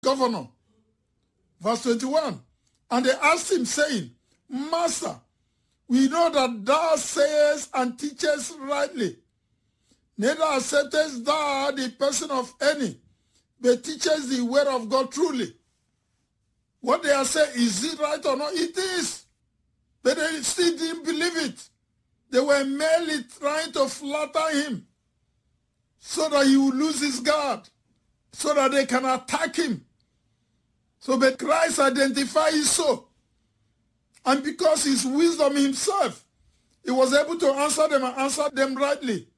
governor. Verse 21. And they asked him, saying, Master, we know that thou sayest and teachest rightly. Neither acceptest thou the person of any, but teachest the word of God truly. What they are saying, is it right or not? It is. But they still didn't believe it. They were merely trying to flatter him so that he would lose his guard, so that they can attack him. So, but Christ identified his soul. And because his wisdom himself, he was able to answer them and answer them rightly.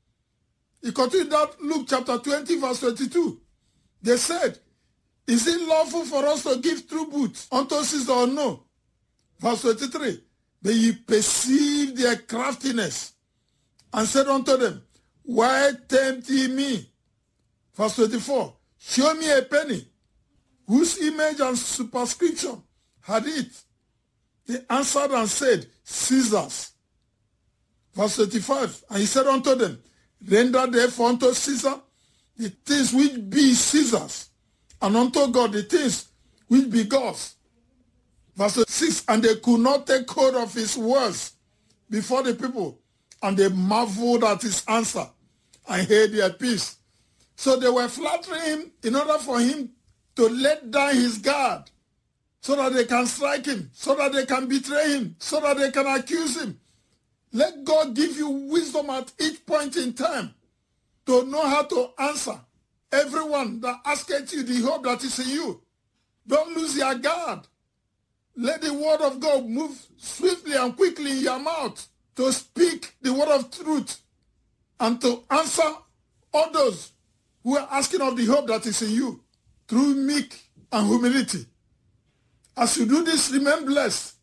He continued that Luke chapter 20, verse 22. They said, is it lawful for us to give tribute unto Caesar or no? Verse 23. But ye perceived their craftiness and said unto them, why tempt ye me? Verse 24. Show me a penny. Whose image and superscription had it? They answered and said, Caesar's. Verse 35. And he said unto them, render therefore unto Caesar the things which be Caesar's, and unto God the things which be God's. Verse 6. And they could not take hold of his words before the people, and they marveled at his answer and held their peace. So they were flattering him in order for him to let down his guard, so that they can strike him, so that they can betray him, so that they can accuse him. Let God give you wisdom at each point in time to know how to answer everyone that asketh you the hope that is in you. Don't lose your guard. Let the word of God move swiftly and quickly in your mouth to speak the word of truth and to answer others who are asking of the hope that is in you through meek and humility. As you do this, remain blessed.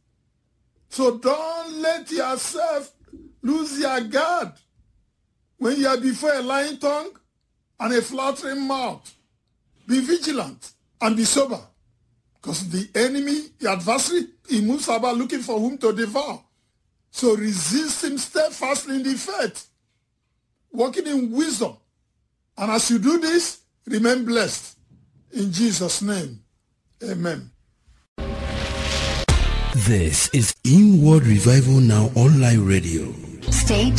So don't let yourself lose your guard when you are before a lying tongue and a flattering mouth. Be vigilant and be sober, because the enemy, the adversary, he moves about looking for whom to devour. So resist him steadfastly in the faith, walking in wisdom. And as you do this, remain blessed. In Jesus' name, amen. This is Inward Revival Now Online Radio. Stay